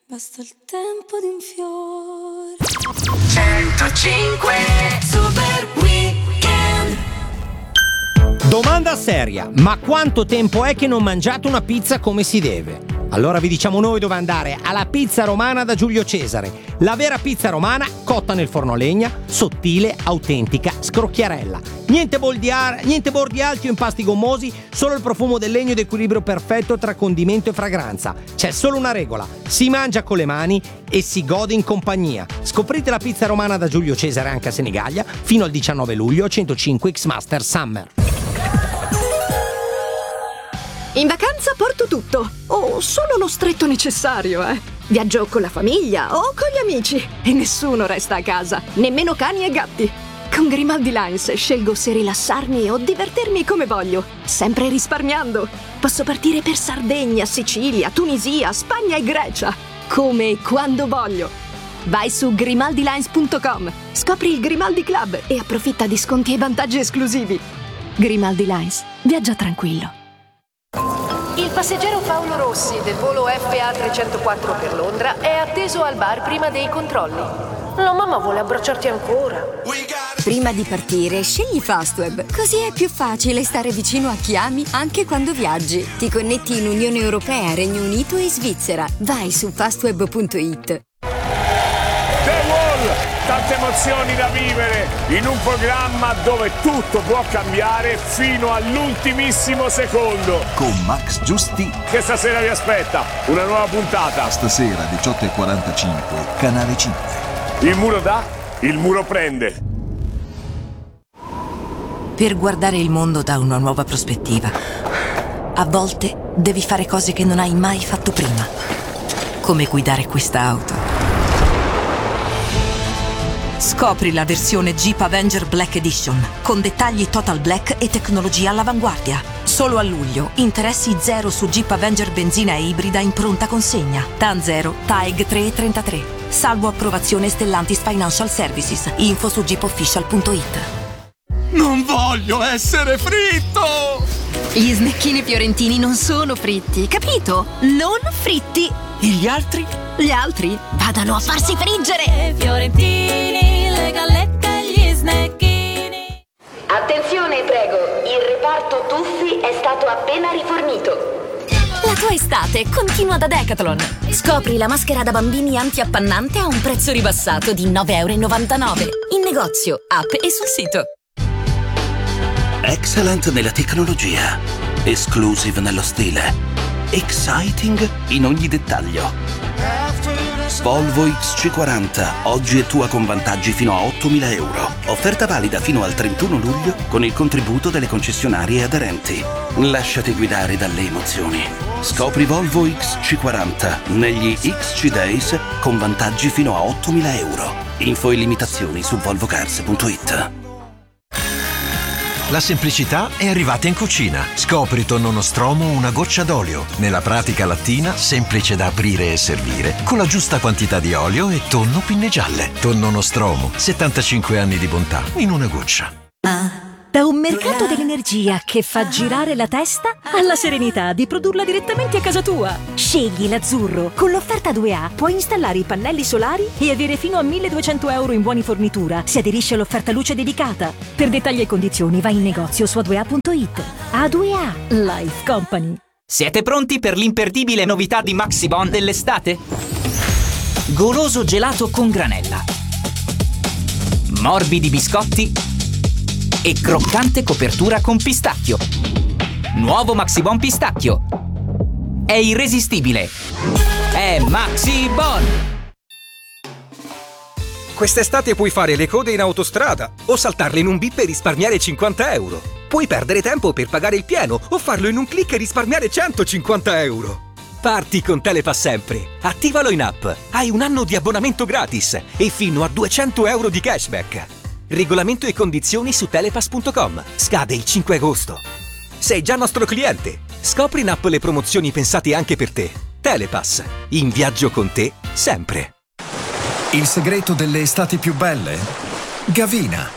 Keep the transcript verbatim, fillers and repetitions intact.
Basta il tempo di un fiore. centocinque Super Weekend. Domanda seria, ma quanto tempo è che non mangiate una pizza come si deve? Allora vi diciamo noi dove andare: alla Pizza Romana da Giulio Cesare. La vera pizza romana, cotta nel forno a legna, sottile, autentica, scrocchiarella. Niente bordi, ar- niente bordi alti o impasti gommosi, solo il profumo del legno ed equilibrio perfetto tra condimento e fragranza. C'è solo una regola: si mangia con le mani e si gode in compagnia. Scoprite la Pizza Romana da Giulio Cesare anche a Senigallia fino al diciannove luglio a centocinque X Master Summer. In vacanza porto tutto, o solo lo stretto necessario, eh. Viaggio con la famiglia o con gli amici e nessuno resta a casa, nemmeno cani e gatti. Con Grimaldi Lines scelgo se rilassarmi o divertirmi come voglio, sempre risparmiando. Posso partire per Sardegna, Sicilia, Tunisia, Spagna e Grecia, come e quando voglio. Vai su grimaldi lines punto com, scopri il Grimaldi Club e approfitta di sconti e vantaggi esclusivi. Grimaldi Lines, viaggia tranquillo. Il passeggero Paolo Rossi del volo F A trecentoquattro per Londra è atteso al bar prima dei controlli. La mamma vuole abbracciarti ancora. Prima di partire, scegli Fastweb, così è più facile stare vicino a chi ami anche quando viaggi. Ti connetti in Unione Europea, Regno Unito e Svizzera. Vai su fastweb punto it. Tante emozioni da vivere in un programma dove tutto può cambiare fino all'ultimissimo secondo. Con Max Giusti, che stasera vi aspetta una nuova puntata. Stasera diciotto e quarantacinque, Canale cinque. Il muro dà, il muro prende. Per guardare il mondo da una nuova prospettiva, a volte devi fare cose che non hai mai fatto prima, come guidare questa auto. Scopri la versione Jeep Avenger Black Edition, con dettagli Total Black e tecnologia all'avanguardia. Solo a luglio, interessi zero su Jeep Avenger benzina e ibrida in pronta consegna. T A N zero, T A E G tre e trentatré. Salvo approvazione Stellantis Financial Services. Info su jeep official punto it. Non voglio essere fritto! Gli snecchini fiorentini non sono fritti, capito? Non fritti! E gli altri? Gli altri vadano a farsi friggere! Fiorentini, le gallette e gli snecchini. Attenzione, prego, il reparto tuffi è stato appena rifornito. La tua estate continua da Decathlon. Scopri la maschera da bambini antiappannante a un prezzo ribassato di nove e novantanove euro. In negozio, app e sul sito. Excellent nella tecnologia, exclusive nello stile, exciting in ogni dettaglio. Volvo X C quaranta, oggi è tua con vantaggi fino a ottomila euro. Offerta valida fino al trentuno luglio con il contributo delle concessionarie aderenti. Lasciati guidare dalle emozioni. Scopri Volvo X C quaranta negli X C Days con vantaggi fino a ottomila euro. Info e limitazioni su volvo cars punto it. La semplicità è arrivata in cucina. Scopri tonno nostromo una goccia d'olio. Nella pratica lattina, semplice da aprire e servire, con la giusta quantità di olio e tonno pinne gialle. Tonno nostromo, settantacinque anni di bontà in una goccia. Da un mercato dell'energia che fa girare la testa alla serenità di produrla direttamente a casa tua. Scegli l'azzurro. Con l'offerta due A puoi installare i pannelli solari e avere fino a milleduecento euro in buoni fornitura se aderisci all'offerta luce dedicata. Per dettagli e condizioni vai in negozio su a due a punto it. A due A Life Company. Siete pronti per l'imperdibile novità di Maxibon dell'estate? Goloso gelato con granella, morbidi biscotti e croccante copertura con pistacchio. Nuovo Maxibon pistacchio. È irresistibile. È Maxibon. Quest'estate puoi fare le code in autostrada o saltarle in un bip e risparmiare cinquanta euro. Puoi perdere tempo per pagare il pieno o farlo in un click e risparmiare centocinquanta euro. Parti con Telepass sempre. Attivalo in app. Hai un anno di abbonamento gratis e fino a duecento euro di cashback. Regolamento e condizioni su telepass punto com. Scade il cinque agosto. Sei già nostro cliente. Scopri in app le promozioni pensate anche per te. Telepass. In viaggio con te, sempre. Il segreto delle estati più belle? Gavina.